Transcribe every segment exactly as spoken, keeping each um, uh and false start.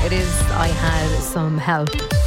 It is I Had Some Help.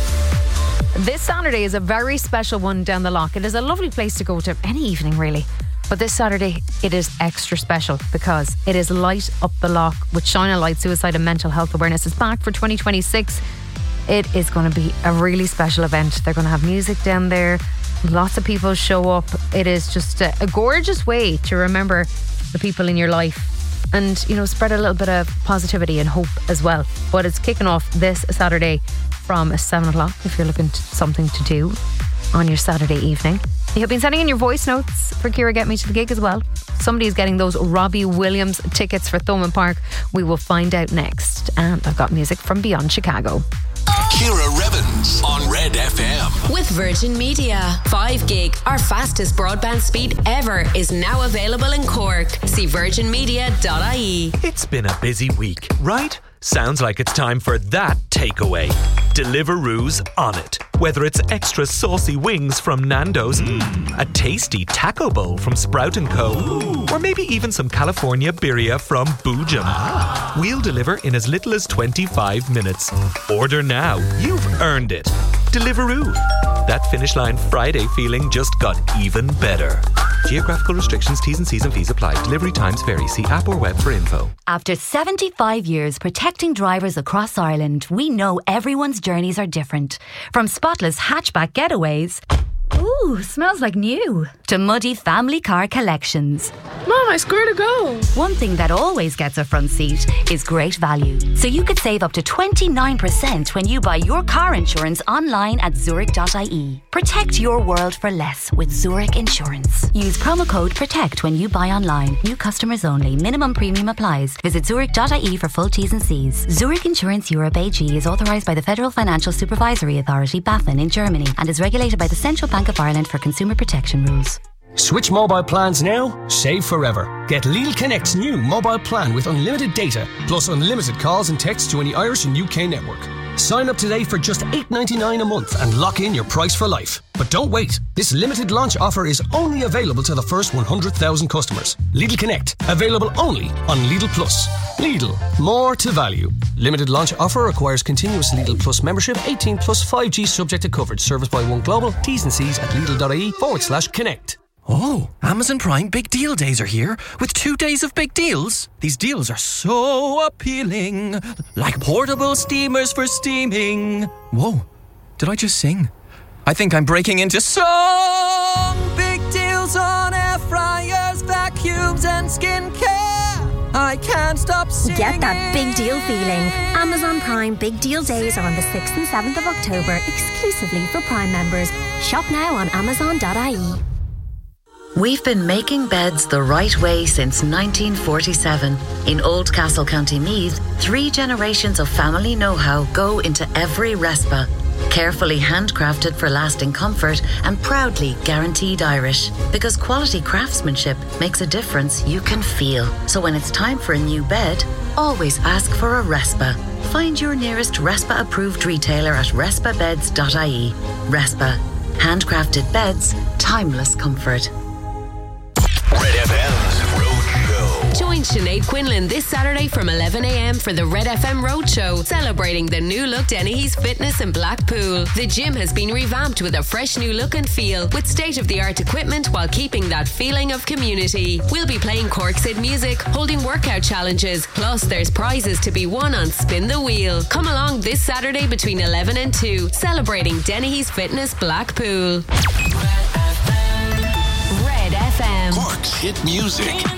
This Saturday is a very special one down the lock. It is a lovely place to go to any evening, really. But this Saturday, it is extra special because it is Light Up the Lock with Shine a Light Suicide and Mental Health Awareness. It's back for twenty twenty-six. It is going to be a really special event. They're going to have music down there. Lots of people show up. It is just a, a gorgeous way to remember the people in your life and, you know, spread a little bit of positivity and hope as well. But it's kicking off this Saturday from seven o'clock if you're looking for something to do on your Saturday evening. You've been sending in your voice notes for Ciara Get Me to the Gig as well. Somebody's getting those Robbie Williams tickets for Thomond Park. We will find out next. And I've got music from beyond Chicago. Ciara Revens on Red F M. With Virgin Media. five gig, our fastest broadband speed ever, is now available in Cork. See virgin media dot I E. It's been a busy week, right? Sounds like it's time for that takeaway. Deliveroo's on it. Whether it's extra saucy wings from Nando's, mm. a tasty taco bowl from Sprout and Co, Ooh. or maybe even some California birria from Boojum. Ah. We'll deliver in as little as twenty-five minutes. Order now. You've earned it. Deliveroo. That Finish Line Friday feeling just got even better. Geographical restrictions, T's and C's and fees apply. Delivery times vary. See app or web for info. After seventy-five years protecting drivers across Ireland, we know everyone's journeys are different. From spotless hatchback getaways, ooh, smells like new, to muddy family car collections. Mom, I swear to go. One thing that always gets a front seat is great value. So you could save up to twenty-nine percent when you buy your car insurance online at zurich dot I E. Protect your world for less with Zurich Insurance. Use promo code PROTECT when you buy online. New customers only. Minimum premium applies. Visit zurich dot I E for full T's and C's. Zurich Insurance Europe A G is authorised by the Federal Financial Supervisory Authority, BaFin, in Germany and is regulated by the Central Bank of Ireland for consumer protection rules. Switch mobile plans now, save forever. Get Lidl Connect's new mobile plan with unlimited data, plus unlimited calls and texts to any Irish and U K network. Sign up today for just eight ninety-nine a month and lock in your price for life. But don't wait. This limited launch offer is only available to the first one hundred thousand customers. Lidl Connect, available only on Lidl Plus. Lidl, more to value. Limited launch offer requires continuous Lidl Plus membership, eighteen plus five G subject to coverage. Serviced by One Global. T's and C's at Lidl dot I E forward slash connect. Oh, Amazon Prime Big Deal Days are here with two days of big deals. These deals are so appealing, like portable steamers for steaming. Whoa, did I just sing? I think I'm breaking into song. Big deals on air fryers, vacuums and skincare. I can't stop singing. Get that big deal feeling. Amazon Prime Big Deal Days are on the sixth and seventh of October, exclusively for Prime members. Shop now on amazon dot I E. We've been making beds the right way since nineteen forty-seven. In Oldcastle, County Meath, three generations of family know-how go into every Respa. Carefully handcrafted for lasting comfort and proudly guaranteed Irish. Because quality craftsmanship makes a difference you can feel. So when it's time for a new bed, always ask for a Respa. Find your nearest Respa-approved retailer at respa beds dot I E. Respa. Handcrafted beds, timeless comfort. Red F M's Road Show. Join Sinead Quinlan this Saturday from eleven a.m. for the Red F M Road Show, celebrating the new look Dennehy's Fitness in Blackpool. The gym has been revamped with a fresh new look and feel, with state-of-the-art equipment while keeping that feeling of community. We'll be playing Corksid music, holding workout challenges, plus there's prizes to be won on Spin the Wheel. Come along this Saturday between eleven and two, celebrating Dennehy's Fitness Blackpool. Red F M. Cork's hit music.